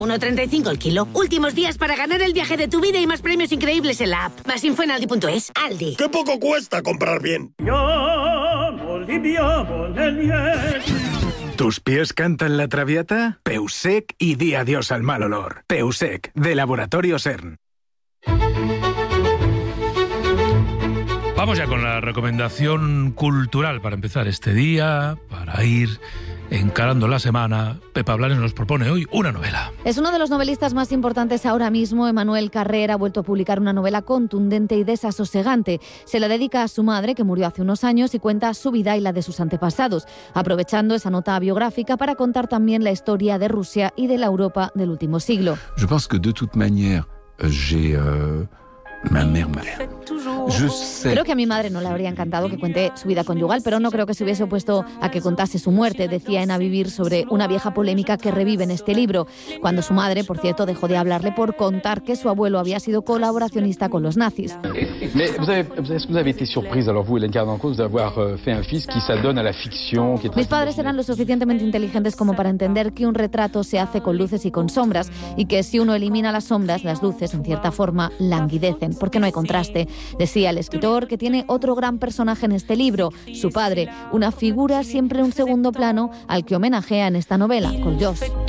1,35 el kilo. Últimos días para ganar el viaje de tu vida y más premios increíbles en la app. Más info en Aldi.es. Aldi. ¡Qué poco cuesta comprar bien! ¿Tus pies cantan la traviata? Peusec y di adiós al mal olor. Peusec, de Laboratorio CERN. Vamos ya con la recomendación cultural para empezar este día, para ir encarando la semana. Pepa Blanes nos propone hoy una novela. Es uno de los novelistas más importantes ahora mismo. Emmanuel Carrère ha vuelto a publicar una novela contundente y desasosegante. Se la dedica a su madre, que murió hace unos años, y cuenta su vida y la de sus antepasados, aprovechando esa nota biográfica para contar también la historia de Rusia y de la Europa del último siglo. Je pense que de toute manière, j'ai ma mère. Creo que a mi madre no le habría encantado que cuente su vida conyugal, pero no creo que se hubiese opuesto a que contase su muerte, decía en A Vivir sobre una vieja polémica que revive en este libro, cuando su madre, por cierto, dejó de hablarle por contar que su abuelo había sido colaboracionista con los nazis. Mais vous avez été surprise, alors vous, Hélène Cardancos, d'avoir fait un fils qui s'adonne à la fiction. Mis padres eran lo suficientemente inteligentes como para entender que un retrato se hace con luces y con sombras, y que si uno elimina las sombras, las luces, en cierta forma, languidecen, porque no hay contraste. Decía el escritor que tiene otro gran personaje en este libro, su padre, una figura siempre en un segundo plano al que homenajea en esta novela, Koljós.